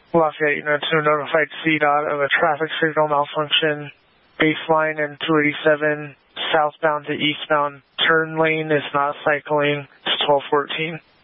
Lafayette Unit 2 notified CDOT of a traffic signal malfunction. Baseline and 287 southbound to eastbound turn lane is not cycling. It's 1214.